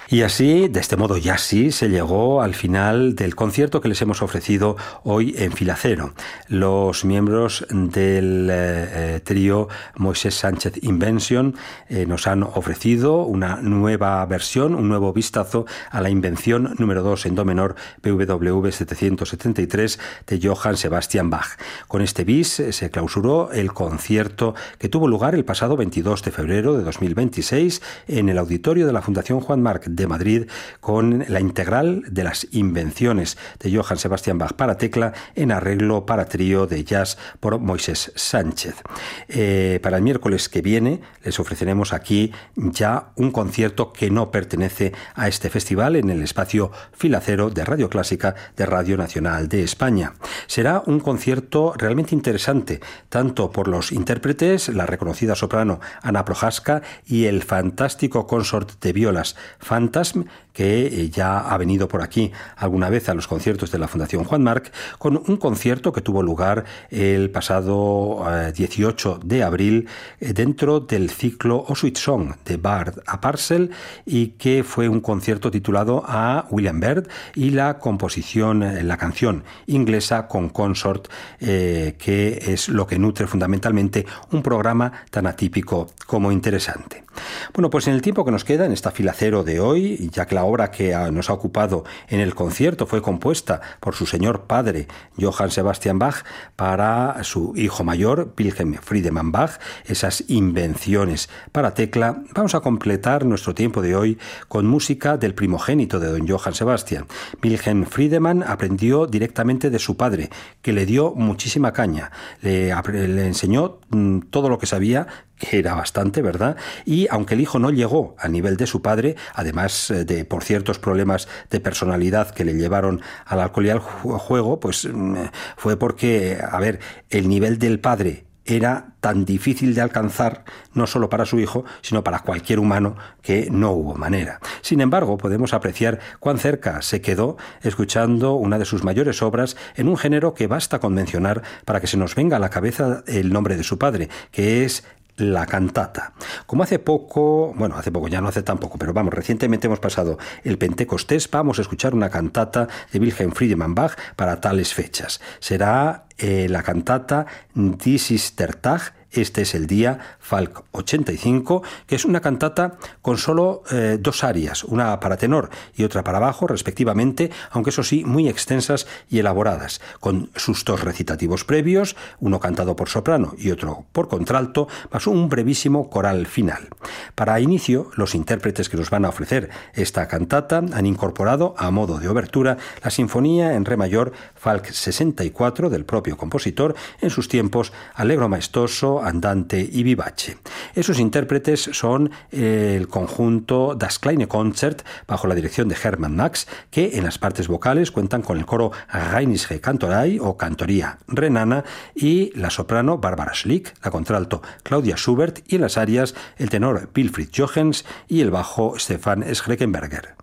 Y así, de este modo ya sí, se llegó al final del concierto que les hemos ofrecido hoy en Fila Cero. Los miembros del trío Moisés Sánchez Invention nos han ofrecido una nueva versión, un nuevo vistazo a la invención número 2 en do menor BWV 773 de Johann Sebastian Bach. Con este bis se clausuró el concierto que tuvo lugar el pasado 22 de febrero de 2026 en el auditorio de la Fundación Juan Marc de Madrid, con la integral de las invenciones de Johann Sebastian Bach para tecla en arreglo para trío de jazz por Moisés Sánchez. Para el miércoles que viene les ofreceremos aquí ya un concierto que no pertenece a este festival en el espacio Fila Cero de Radio Clásica de Radio Nacional de España. Será un concierto realmente interesante, tanto por los intérpretes, la reconocida soprano Anna Prohaska y el fantástico consort de violas Phantasm, que ya ha venido por aquí alguna vez a los conciertos de la Fundación Juan Marc, con un concierto que tuvo lugar el pasado 18 de abril dentro del ciclo O Sweet Song de Bard a Parcel, y que fue un concierto titulado a William Byrd y la composición, la canción inglesa con consort, que es lo que nutre fundamentalmente un programa tan atípico como interesante. Bueno, pues en el tiempo que nos queda en esta Fila Cero de hoy, ya que la obra que nos ha ocupado en el concierto fue compuesta por su señor padre, Johann Sebastian Bach, para su hijo mayor, Wilhelm Friedemann Bach, esas invenciones para tecla, vamos a completar nuestro tiempo de hoy con música del primogénito de don Johann Sebastian. Wilhelm Friedemann aprendió directamente de su padre, que le dio muchísima caña, le enseñó todo lo que sabía, que era bastante, ¿verdad? Y aunque el hijo no llegó al nivel de su padre, además de por ciertos problemas de personalidad que le llevaron al alcohol y al juego, pues fue porque, el nivel del padre era tan difícil de alcanzar, no solo para su hijo, sino para cualquier humano, que no hubo manera. Sin embargo, podemos apreciar cuán cerca se quedó escuchando una de sus mayores obras en un género que basta con mencionar para que se nos venga a la cabeza el nombre de su padre, que es la cantata. Como hace poco, ya no hace tan poco, pero recientemente hemos pasado el Pentecostés, vamos a escuchar una cantata de Wilhelm Friedemann Bach para tales fechas. Será la cantata Dies ist der Tag, este es el día, Falk 85, que es una cantata con solo dos arias, una para tenor y otra para bajo, respectivamente, aunque eso sí, muy extensas y elaboradas, con sus dos recitativos previos, uno cantado por soprano y otro por contralto, más un brevísimo coral final. Para inicio, los intérpretes que nos van a ofrecer esta cantata han incorporado, a modo de obertura, la sinfonía en re mayor Falk 64 del propio compositor, en sus tiempos allegro maestoso, andante y vivace. Esos intérpretes son el conjunto Das Kleine Konzert, bajo la dirección de Hermann Max, que en las partes vocales cuentan con el coro Rheinische Kantorei o Cantoría Renana, y la soprano Barbara Schlick, la contralto Claudia Schubert, y en las arias el tenor Wilfried Jochens y el bajo Stefan Schreckenberger.